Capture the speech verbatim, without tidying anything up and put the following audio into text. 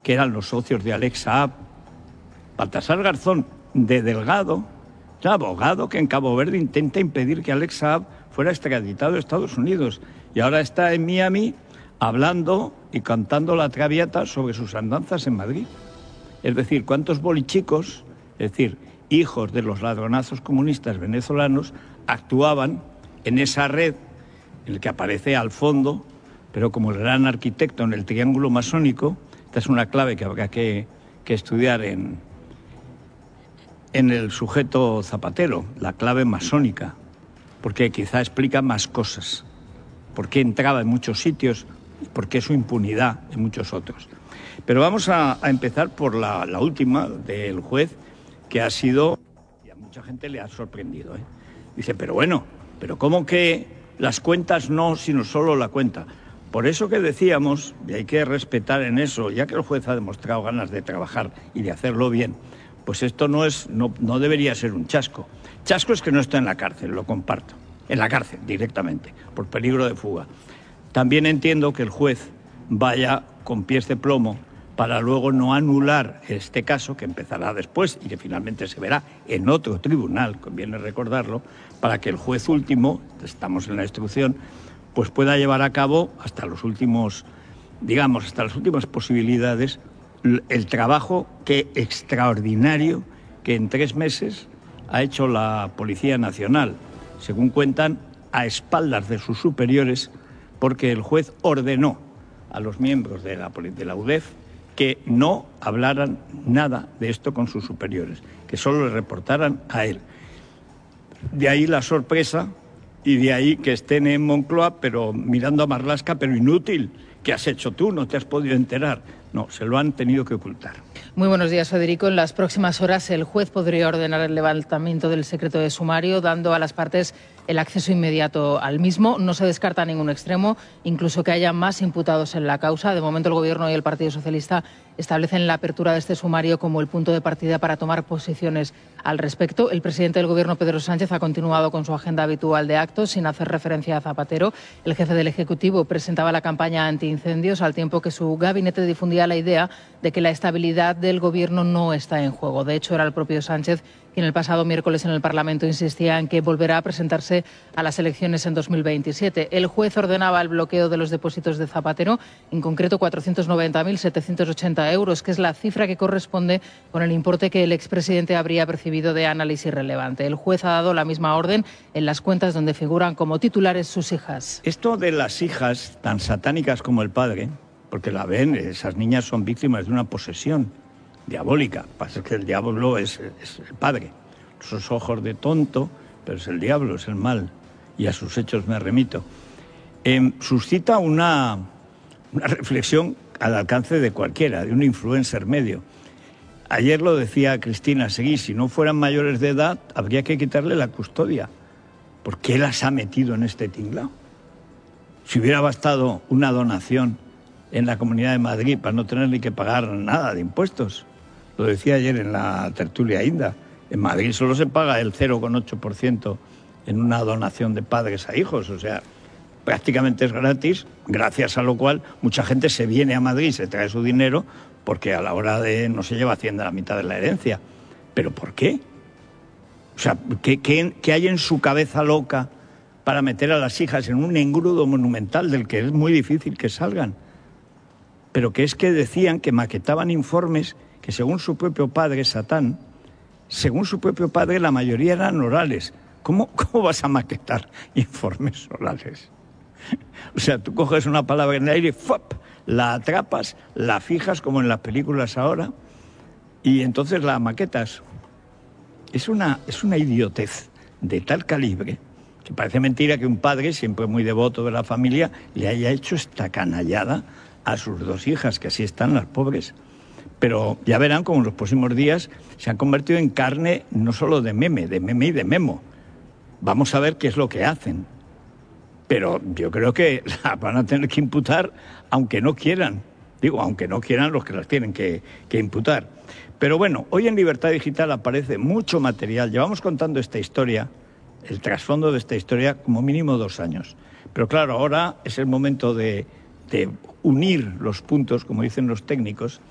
que eran los socios de Alex Saab. Baltasar Garzón, de Delgado, el abogado que en Cabo Verde intenta impedir que Alex Saab fuera extraditado a Estados Unidos. Y ahora está en Miami hablando y cantando la traviata sobre sus andanzas en Madrid. Es decir, cuántos bolichicos, es decir, hijos de los ladronazos comunistas venezolanos, actuaban en esa red en la que aparece al fondo, pero como el gran arquitecto en el triángulo masónico. Esta es una clave que habrá que, que estudiar en, en el sujeto Zapatero, la clave masónica, porque quizá explica más cosas, por qué entraba en muchos sitios y por qué su impunidad en muchos otros. Pero vamos a, a empezar por la, la última del juez, que ha sido, y a mucha gente le ha sorprendido, ¿eh? Dice, pero bueno, pero ¿cómo que las cuentas no, sino solo la cuenta? Por eso que decíamos, y hay que respetar en eso, ya que el juez ha demostrado ganas de trabajar y de hacerlo bien, pues esto no es, no, no debería ser un chasco. Chasco es que no está en la cárcel, lo comparto. En la cárcel, directamente, por peligro de fuga. También entiendo que el juez vaya con pies de plomo para luego no anular este caso, que empezará después y que finalmente se verá en otro tribunal, conviene recordarlo, para que el juez último, estamos en la instrucción, pues pueda llevar a cabo hasta los últimos, digamos, hasta las últimas posibilidades, el trabajo que extraordinario que en tres meses ha hecho la Policía Nacional, según cuentan, a espaldas de sus superiores, porque el juez ordenó a los miembros de la, de la U D E F que no hablaran nada de esto con sus superiores, que solo le reportaran a él. De ahí la sorpresa y de ahí que estén en Moncloa, pero mirando a Marlaska, pero inútil. ¿Qué has hecho tú? ¿No te has podido enterar? No, se lo han tenido que ocultar. Muy buenos días, Federico. En las próximas horas el juez podría ordenar el levantamiento del secreto de sumario, dando a las partes el acceso inmediato al mismo. No se descarta ningún extremo, incluso que haya más imputados en la causa. De momento el Gobierno y el Partido Socialista establecen la apertura de este sumario como el punto de partida para tomar posiciones al respecto. El presidente del Gobierno, Pedro Sánchez, ha continuado con su agenda habitual de actos sin hacer referencia a Zapatero. El jefe del Ejecutivo presentaba la campaña antiincendios al tiempo que su gabinete difundía la idea de que la estabilidad del Gobierno no está en juego. De hecho, era el propio Sánchez quien el pasado miércoles en el Parlamento insistía en que volverá a presentarse a las elecciones en dos mil veintisiete. El juez ordenaba el bloqueo de los depósitos de Zapatero, en concreto cuatrocientos noventa mil setecientos ochenta euros, que es la cifra que corresponde con el importe que el expresidente habría percibido de análisis irrelevante. El juez ha dado la misma orden en las cuentas donde figuran como titulares sus hijas. Esto de las hijas, tan satánicas como el padre, porque la ven, esas niñas son víctimas de una posesión diabólica. Pasa que el diablo es, es el padre. Esos ojos de tonto, pero es el diablo, es el mal. Y a sus hechos me remito. Eh, suscita una, una reflexión al alcance de cualquiera, de un influencer medio. Ayer lo decía Cristina Seguí, si no fueran mayores de edad, habría que quitarle la custodia. ¿Por qué las ha metido en este tinglao? Si hubiera bastado una donación en la Comunidad de Madrid para no tener ni que pagar nada de impuestos. Lo decía ayer en la tertulia Inda. En Madrid solo se paga el cero coma ocho por ciento en una donación de padres a hijos. O sea, prácticamente es gratis, gracias a lo cual mucha gente se viene a Madrid, se trae su dinero, porque a la hora de no se lleva Hacienda la mitad de la herencia. ¿Pero por qué? O sea, ¿qué, qué, qué hay en su cabeza loca para meter a las hijas en un engrudo monumental del que es muy difícil que salgan? Pero que es que decían que maquetaban informes que según su propio padre, Satán, según su propio padre, la mayoría eran orales. ¿Cómo, cómo vas a maquetar informes orales? O sea, tú coges una palabra en el aire, ¡fop!, la atrapas, la fijas como en las películas ahora y entonces la maquetas. Es una, es una idiotez de tal calibre que parece mentira que un padre, siempre muy devoto de la familia, le haya hecho esta canallada a sus dos hijas, que así están las pobres. Pero ya verán cómo en los próximos días se han convertido en carne no solo de meme, de meme y de memo. Vamos a ver qué es lo que hacen. Pero yo creo que la van a tener que imputar aunque no quieran. Digo, aunque no quieran los que las tienen que, que imputar. Pero bueno, hoy en Libertad Digital aparece mucho material. Llevamos contando esta historia, el trasfondo de esta historia, como mínimo dos años. Pero claro, ahora es el momento de, de unir los puntos, como dicen los técnicos,